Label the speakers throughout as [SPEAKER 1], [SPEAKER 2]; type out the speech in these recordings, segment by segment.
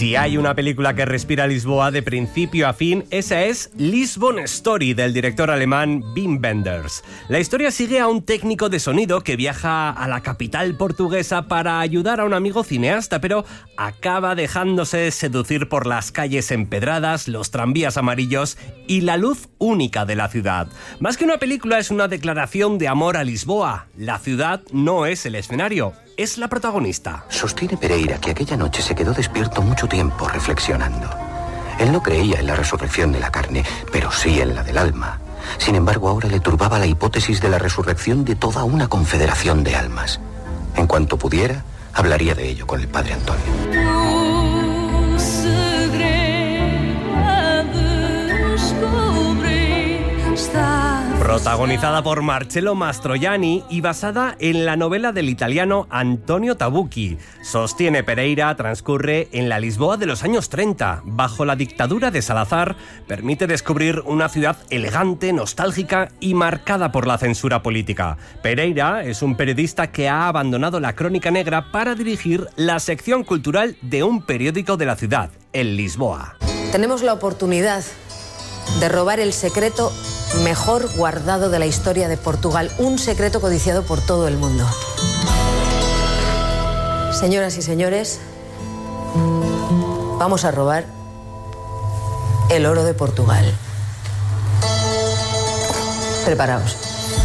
[SPEAKER 1] Si hay una película que respira Lisboa de principio a fin, esa es Lisbon Story, del director alemán Wim Wenders. La historia sigue a un técnico de sonido que viaja a la capital portuguesa para ayudar a un amigo cineasta, pero acaba dejándose seducir por las calles empedradas, los tranvías amarillos y la luz única de la ciudad. Más que una película, es una declaración de amor a Lisboa. La ciudad no es el escenario, es la protagonista.
[SPEAKER 2] Sostiene Pereira que aquella noche se quedó despierto mucho tiempo reflexionando. Él no creía en la resurrección de la carne, pero sí en la del alma. Sin embargo, ahora le turbaba la hipótesis de la resurrección de toda una confederación de almas. En cuanto pudiera, hablaría de ello con el padre Antonio.
[SPEAKER 1] Protagonizada por Marcello Mastroianni y basada en la novela del italiano Antonio Tabucchi. Sostiene Pereira transcurre en la Lisboa de los años 30. Bajo la dictadura de Salazar, permite descubrir una ciudad elegante, nostálgica y marcada por la censura política. Pereira es un periodista que ha abandonado la crónica negra para dirigir la sección cultural de un periódico de la ciudad, El Lisboa.
[SPEAKER 3] Tenemos la oportunidad de robar el secreto mejor guardado de la historia de Portugal, un secreto codiciado por todo el mundo. Señoras y señores, vamos a robar el oro de Portugal. Preparaos.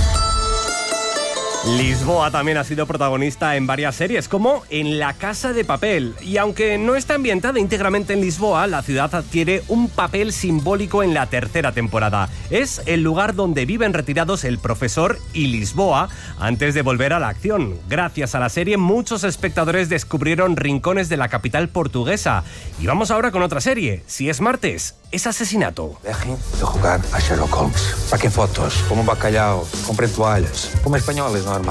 [SPEAKER 1] Lisboa también ha sido protagonista en varias series, como en La Casa de Papel. Y aunque no está ambientada íntegramente en Lisboa, la ciudad adquiere un papel simbólico en la tercera temporada. Es el lugar donde viven retirados el profesor y Lisboa antes de volver a la acción. Gracias a la serie, muchos espectadores descubrieron rincones de la capital portuguesa. Y vamos ahora con otra serie. Si es martes, es asesinato.
[SPEAKER 4] Dejen de jugar a Sherlock Holmes. Saquen fotos, como bacalhau, compren toallas, como españoles normales.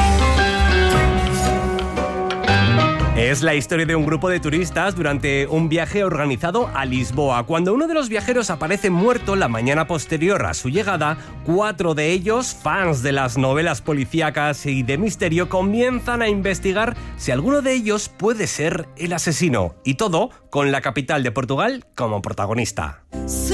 [SPEAKER 1] Es la historia de un grupo de turistas durante un viaje organizado a Lisboa. Cuando uno de los viajeros aparece muerto la mañana posterior a su llegada, 4 de ellos, fans de las novelas policíacas y de misterio, comienzan a investigar si alguno de ellos puede ser el asesino. Y todo con la capital de Portugal como protagonista.